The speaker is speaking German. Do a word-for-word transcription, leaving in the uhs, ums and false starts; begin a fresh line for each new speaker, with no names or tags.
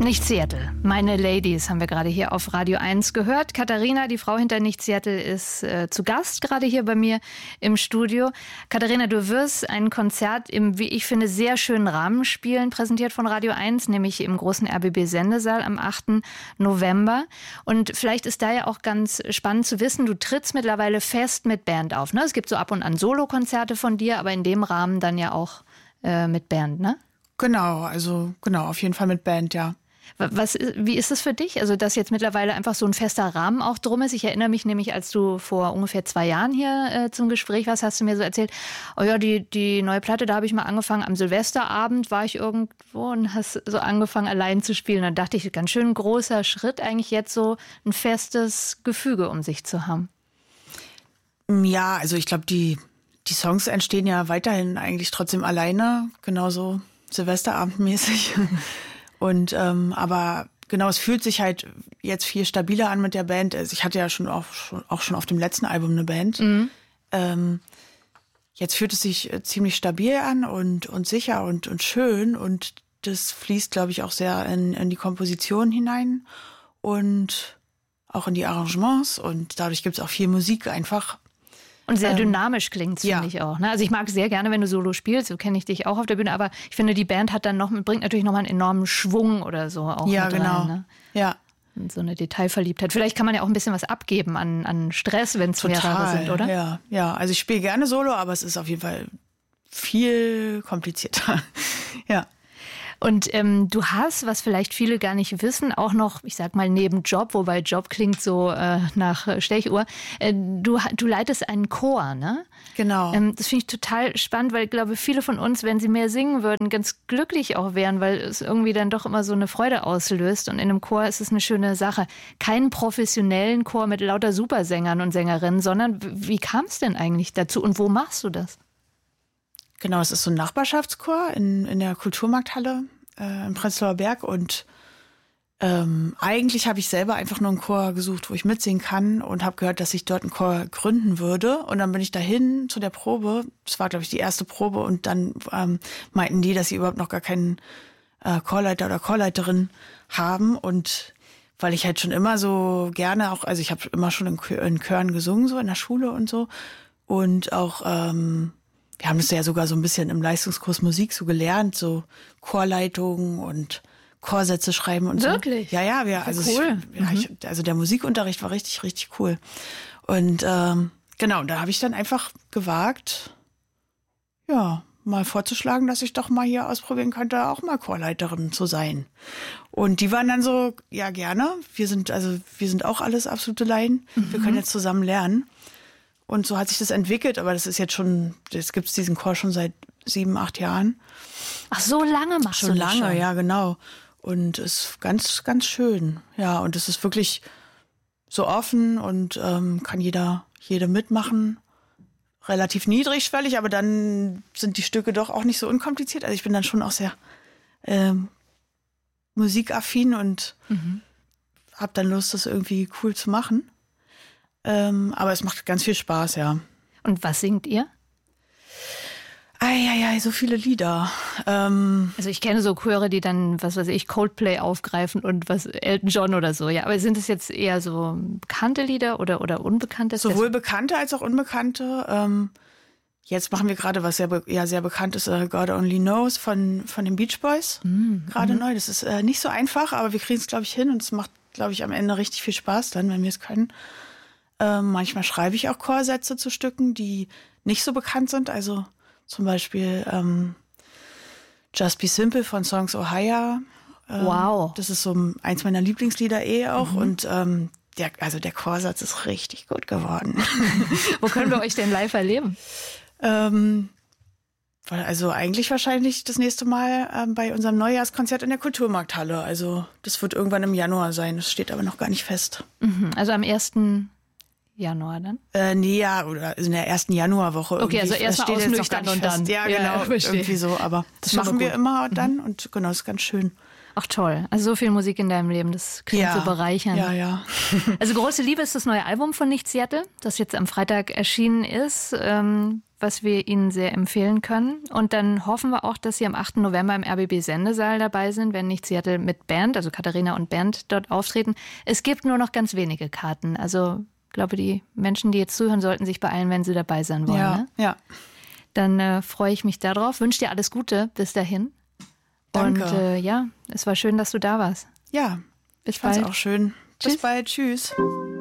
Nicht Seattle. Meine Ladies haben wir gerade hier auf Radio eins gehört. Katharina, die Frau hinter Nicht Seattle, ist äh, zu Gast gerade hier bei mir im Studio. Katharina, du wirst ein Konzert im, wie ich finde, sehr schönen Rahmen spielen, präsentiert von Radio eins, nämlich im großen R B B-Sendesaal am achten November. Und vielleicht ist da ja auch ganz spannend zu wissen, du trittst mittlerweile fest mit Band auf, ne? Es gibt so ab und an Solokonzerte von dir, aber in dem Rahmen dann ja auch äh, mit Band, ne?
Genau, also genau, auf jeden Fall mit Band, ja.
Was, wie ist es für dich? Also, dass jetzt mittlerweile einfach so ein fester Rahmen auch drum ist. Ich erinnere mich nämlich, als du vor ungefähr zwei Jahren hier äh, zum Gespräch warst, hast du mir so erzählt, oh ja, die, die neue Platte, da habe ich mal angefangen, am Silvesterabend war ich irgendwo und hast so angefangen, allein zu spielen. Da dachte ich, ganz schön großer Schritt, eigentlich jetzt so ein festes Gefüge um sich zu haben.
Ja, also ich glaube, die, die Songs entstehen ja weiterhin eigentlich trotzdem alleine, genauso Silvesterabendmäßig. Und ähm, aber genau, es fühlt sich halt jetzt viel stabiler an mit der Band. Also ich hatte ja schon auch, schon auch schon auf dem letzten Album eine Band. Mhm. Ähm, jetzt fühlt es sich ziemlich stabil an und, und sicher und, und schön. Und das fließt, glaube ich, auch sehr in, in die Komposition hinein und auch in die Arrangements. Und dadurch gibt es auch viel Musik einfach.
Und sehr dynamisch klingt es, finde ja. ich auch. Ne? Also ich mag sehr gerne, wenn du Solo spielst, so kenne ich dich auch auf der Bühne, aber ich finde, die Band hat dann noch, bringt natürlich nochmal einen enormen Schwung oder so auch
ja,
mit
genau.
rein. Ne?
Ja,
und so eine Detailverliebtheit. Vielleicht kann man ja auch ein bisschen was abgeben an, an Stress, wenn es mehrere sind, oder?
Ja, ja. Also ich spiele gerne Solo, aber es ist auf jeden Fall viel komplizierter. Ja.
Und ähm, du hast, was vielleicht viele gar nicht wissen, auch noch, ich sag mal, neben Job, wobei Job klingt so äh, nach Stechuhr, äh, du, du leitest einen Chor, ne?
Genau.
Ähm, das finde ich total spannend, weil ich glaube, viele von uns, wenn sie mehr singen würden, ganz glücklich auch wären, weil es irgendwie dann doch immer so eine Freude auslöst. Und in einem Chor ist es eine schöne Sache. Keinen professionellen Chor mit lauter Supersängern und Sängerinnen, sondern wie kam es denn eigentlich dazu und wo machst du das?
Genau, es ist so ein Nachbarschaftschor in, in der Kulturmarkthalle äh, im Prenzlauer Berg und ähm, eigentlich habe ich selber einfach nur einen Chor gesucht, wo ich mitsingen kann und habe gehört, dass ich dort einen Chor gründen würde und dann bin ich dahin zu der Probe, das war glaube ich die erste Probe und dann ähm, meinten die, dass sie überhaupt noch gar keinen äh, Chorleiter oder Chorleiterin haben und weil ich halt schon immer so gerne auch, also ich habe immer schon in, Chö- in Chören gesungen, so in der Schule und so und auch ähm, wir haben das ja sogar so ein bisschen im Leistungskurs Musik so gelernt, so Chorleitungen und Chorsätze schreiben und
Wirklich?
so. Ja, ja, wir, also,
cool.
ich, ja, ich, also der Musikunterricht war richtig, richtig cool. Und ähm, genau, da habe ich dann einfach gewagt, ja, mal vorzuschlagen, dass ich doch mal hier ausprobieren könnte, auch mal Chorleiterin zu sein. Und die waren dann so, ja gerne. Wir sind also, wir sind auch alles absolute Laien. Mhm. Wir können jetzt zusammen lernen. Und so hat sich das entwickelt, aber das ist jetzt schon, jetzt gibt es diesen Chor schon seit sieben, acht Jahren.
Ach, so lange machst
schon
du
das
lange,
schon? Ja, genau. Und es ist ganz, ganz schön. Ja, und es ist wirklich so offen und ähm, kann jeder, jede mitmachen. Relativ niedrigschwellig, aber dann sind die Stücke doch auch nicht so unkompliziert. Also ich bin dann schon auch sehr ähm, musikaffin und mhm. habe dann Lust, das irgendwie cool zu machen. Ähm, aber es macht ganz viel Spaß, ja.
Und was singt ihr?
Eieiei, so viele Lieder. Ähm,
also ich kenne so Chöre, die dann, was weiß ich, Coldplay aufgreifen und was Elton John oder so. Ja, aber sind es jetzt eher so bekannte Lieder oder, oder unbekannte?
Sowohl bekannte als auch unbekannte. Ähm, jetzt machen wir gerade was sehr, be- ja, sehr bekannt ist, uh, God Only Knows von, von den Beach Boys. Mm, gerade mm. neu. Das ist äh, nicht so einfach, aber wir kriegen es, glaube ich, hin und es macht, glaube ich, am Ende richtig viel Spaß dann, wenn wir es können. Ähm, manchmal schreibe ich auch Chorsätze zu Stücken, die nicht so bekannt sind. Also zum Beispiel ähm, Just Be Simple von Songs Ohio. Ähm,
wow.
Das ist so eins meiner Lieblingslieder eh auch. Mhm. Und ähm, der, also der Chorsatz ist richtig gut geworden.
Wo können wir euch denn live erleben?
ähm, also eigentlich wahrscheinlich das nächste Mal ähm, bei unserem Neujahrskonzert in der Kulturmarkthalle. Also das wird irgendwann im Januar sein. Das steht aber noch gar nicht fest.
Mhm. Also am ersten Januar dann?
Äh, nee, ja, oder in der ersten Januarwoche.
Okay, also erstmal ausnüchtern und dann.
Ja, genau, ja, irgendwie so. Aber das, das machen wir immer dann mhm. und genau, das ist ganz schön.
Ach toll, also so viel Musik in deinem Leben, das klingt
ja,
so bereichernd.
Ja, ja.
Also Große Liebe ist das neue Album von Nicht Seattle, das jetzt am Freitag erschienen ist. Ähm, was wir Ihnen sehr empfehlen können. Und dann hoffen wir auch, dass Sie am achten November im R B B-Sendesaal dabei sind, wenn nicht Seattle mit Band, also Katharina und Band dort auftreten. Es gibt nur noch ganz wenige Karten. Also ich glaube, die Menschen, die jetzt zuhören, sollten sich beeilen, wenn sie dabei sein wollen.
Ja,
ne?
ja.
Dann äh, freue ich mich darauf. Wünsche dir alles Gute bis dahin.
Danke.
Und äh, ja, es war schön, dass du da warst.
Ja,
bis
ich fand's
bald.
auch schön.
Tschüss.
Bis bald. Tschüss.